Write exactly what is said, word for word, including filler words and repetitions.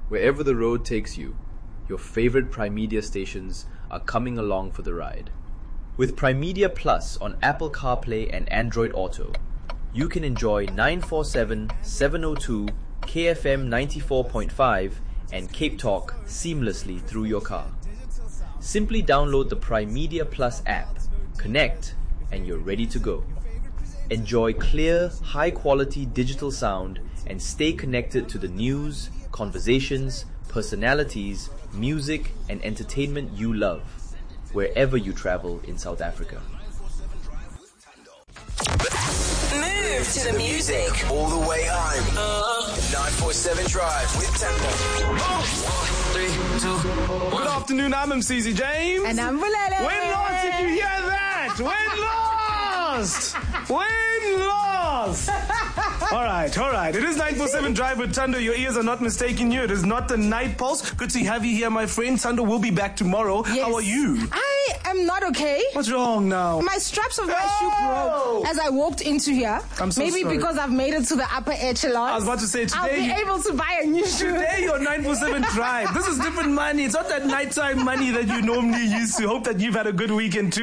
Wherever the road takes you, your favorite Primedia stations are coming along for the ride. With Primedia Plus on Apple CarPlay and Android Auto, you can enjoy nine forty-seven, seven oh two, K F M ninety-four point five and Cape Talk seamlessly through your car. Simply download the Primedia Plus app, connect, and you're ready to go. Enjoy clear, high-quality digital sound and stay connected to the news, conversations, personalities, music, and entertainment you love, wherever you travel in South Africa. Move to the music. All the way home. Uh, nine forty-seven Drive with Tempo. Three, two, one. Good afternoon, I'm M C Z James. And I'm Bulele. When lost, did you hear that? When lost? When lost? All right, all right. It is nine forty-seven Drive with Tando. Your ears are not mistaking you. It is not the night pulse. Good to have you here, my friend. Tando will be back tomorrow. Yes. How are you? I am not okay. What's wrong now? My straps of my Oh! shoe broke as I walked into here. I'm so Maybe sorry. because I've made it to the upper echelon. I was about to say, I'll today be able to buy a new shoe. Today you're nine forty-seven Drive. This is different money. It's not that nighttime money that you normally used to. Hope that you've had a good weekend too.